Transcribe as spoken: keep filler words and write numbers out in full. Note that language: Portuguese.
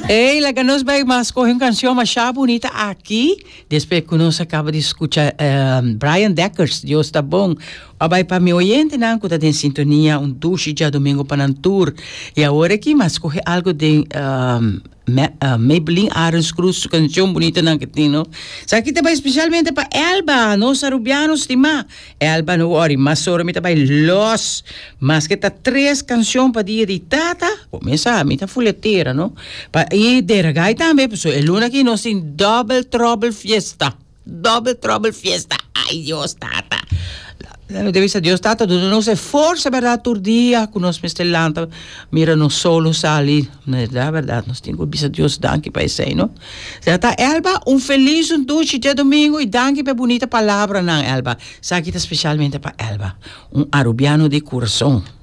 Ei, la que nos vai mas corre uma canção mais bonita aqui. Depois que nós acaba de escutar uh, Brian Deckers, Deus está bom. Abai para meu oyente, não, que está em sintonia, um duche já domingo para um tour. E agora aqui, mas corre algo de uh, uh, Maybelline Arons Cruz, canção bonita não que tem, não? Sa aqui também especialmente para Elba, nossa rubiano estima. Elba não ori, mas só me também los, mas que tá três canções para dia de tata. Começa a mim tá fuleteira, não? E de regai também, pessoal. E luna aqui nós tem double trouble fiesta. Double trouble fiesta. Ai, Deus, tata. Deve ser Deus, tata, não se força, verdade, todo dia, com nós mestelanta, mira, não solo sali, na verdade, nós temos que Deus, danke para isso, não? Tá, Elba, um feliz um duche de domingo e danke para bonita palavra, não, Elba. Sabe que especialmente para Elba, um arubiano de coração.